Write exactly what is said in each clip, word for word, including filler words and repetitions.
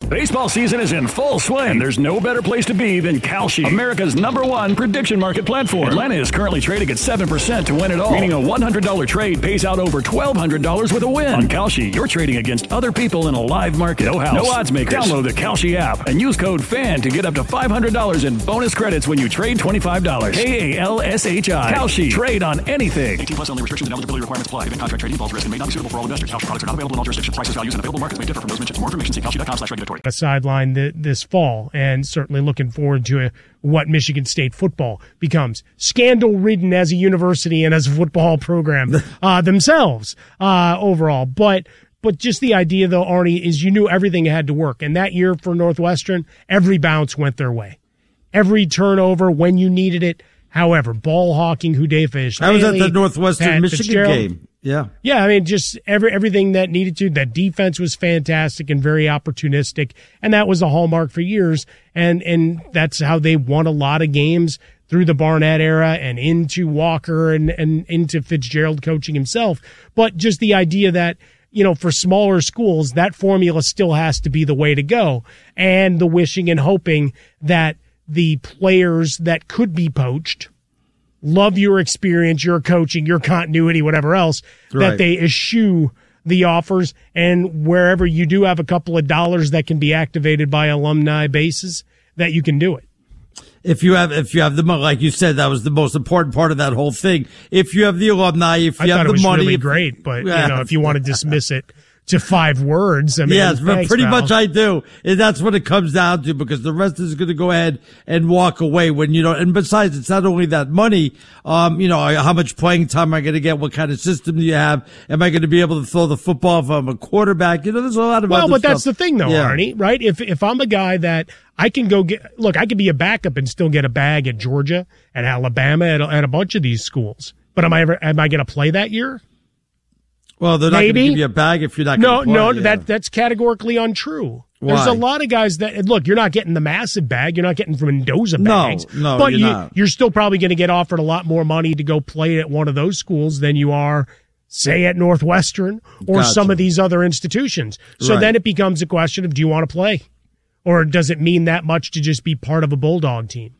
Baseball season is in full swing. There's no better place to be than Kalshi, America's number one prediction market platform. Atlanta is currently trading at seven percent to win it all, meaning a one hundred dollars trade pays out over twelve hundred dollars with a win. On Kalshi, you're trading against other people in a live market. No house, no odds makers. Download the Kalshi app and use code FAN to get up to five hundred dollars in bonus credits when you trade twenty-five dollars. K A L S H I. Kalshi. Trade on anything. eighteen plus only. Restrictions and eligibility requirements apply. Event contract trading involves risk and may not be suitable for all investors. Kalshi products are not available in all jurisdictions. Prices, values, and available markets may differ from those mentioned. For more information, see kalshi dot com slash regulatory. A sideline th- this fall, and certainly looking forward to a, what Michigan State football becomes. Scandal-ridden as a university and as a football program uh, themselves uh, overall. But but just the idea, though, Arnie, is you knew everything had to work. And that year for Northwestern, every bounce went their way. Every turnover when you needed it. However, ball hawking, Hudayfa. I was at the Northwestern Pat Michigan Fitzgerald. game. Yeah. Yeah, I mean, just every everything that needed to. That defense was fantastic and very opportunistic, and that was a hallmark for years. And and that's how they won a lot of games through the Barnett era and into Walker and, and into Fitzgerald coaching himself. But just the idea that, you know, for smaller schools, that formula still has to be the way to go. And the wishing and hoping that the players that could be poached love your experience, your coaching, your continuity, whatever else, right, that they eschew the offers. And wherever you do have a couple of dollars that can be activated by alumni bases, that you can do it. If you have, if you have the money, like you said, that was the most important part of that whole thing. If you have the alumni, if you I have the the money, I thought it was really if, great, but yeah. you know, if you want to dismiss it to five words, I mean, yes, but thanks, pretty pal. much I do. And that's what it comes down to, because the rest is going to go ahead and walk away when you don't. And besides, it's not only that money. Um, you know, how much playing time am I going to get? What kind of system do you have? Am I going to be able to throw the football if I'm a quarterback? You know, there's a lot of well, other but stuff. That's the thing, though, yeah. Arnie. Right? If if I'm a guy that I can go get, look, I could be a backup and still get a bag at Georgia, at Alabama, at, at a bunch of these schools. But am I ever? Am I going to play that year? Well, they're not going to give you a bag if you're not going to play. No, no, yeah. that that's categorically untrue. Why? There's a lot of guys that, look, you're not getting the massive bag. You're not getting from Mendoza bags. No, no, but you're you, not. You're still probably going to get offered a lot more money to go play at one of those schools than you are, say, at Northwestern or gotcha. some of these other institutions. So right. then it becomes a question of, do you want to play? Or does it mean that much to just be part of a Bulldog team?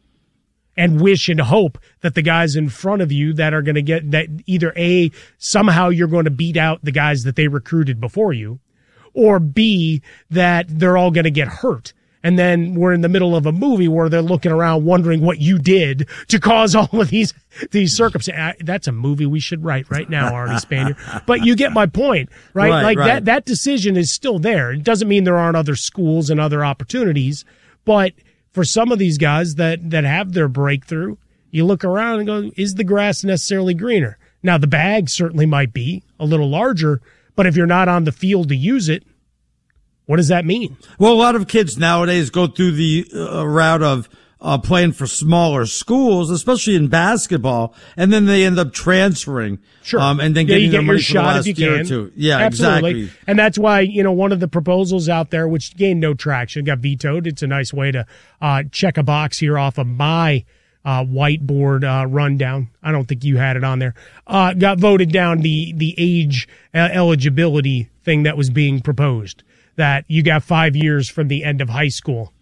And wish and hope that the guys in front of you that are going to get that either A, somehow you're going to beat out the guys that they recruited before you, or B, that they're all going to get hurt. And then we're in the middle of a movie where they're looking around wondering what you did to cause all of these, these circumstances. That's a movie we should write right now, Arnie Spanier. But you get my point, right? right like right. that, that decision is still there. It doesn't mean there aren't other schools and other opportunities, but for some of these guys that, that have their breakthrough, you look around and go, is the grass necessarily greener? Now, the bag certainly might be a little larger, but if you're not on the field to use it, what does that mean? Well, a lot of kids nowadays go through the uh, route of uh, playing for smaller schools, especially in basketball, and then they end up transferring. Sure. Um, and then yeah, getting you their get money your for the shot last if you year can. or two. Yeah, Absolutely. exactly. And that's why, you know, one of the proposals out there, which gained no traction, got vetoed. It's a nice way to uh, check a box here off of my uh, whiteboard uh, rundown. I don't think you had it on there. Uh, got voted down the, the age uh, eligibility thing that was being proposed, that you got five years from the end of high school,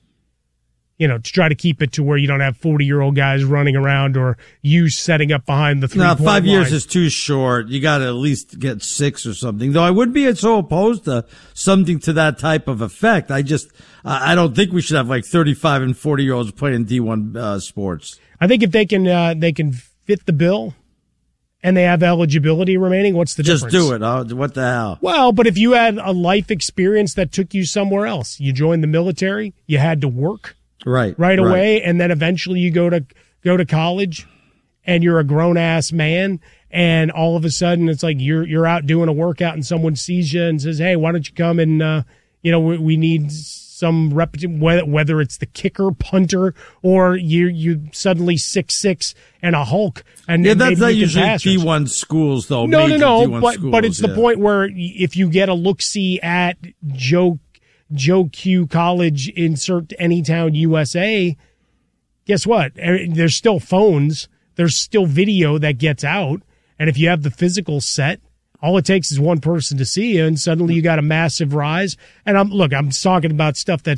you know, to try to keep it to where you don't have forty-year-old guys running around or you setting up behind the three-point No, five line. years is too short. You got to at least get six or something. Though I wouldn't be so opposed to something to that type of effect. I just, I don't think we should have like thirty-five and forty-year-olds playing D one uh, sports. I think if they can, uh, they can fit the bill and they have eligibility remaining, what's the Just difference? do it. Huh? What the hell? Well, but if you had a life experience that took you somewhere else, you joined the military, you had to work. Right, right away, right. and then eventually you go to go to college, and you're a grown ass man, and all of a sudden it's like you're you're out doing a workout, and someone sees you and says, "Hey, why don't you come and uh, you know we, we need some repetition, whether, whether it's the kicker, punter, or you you suddenly six six and a Hulk." And yeah, and that's not usually passers. D one schools though. No, no, no. D one but schools, but it's yeah. the point where if you get a look see at Joe Joe Q College, insert Anytown, U S A. Guess what? There's still phones. There's still video that gets out. And if you have the physical set, all it takes is one person to see you, and suddenly you got a massive rise. And I'm look, I'm talking about stuff that's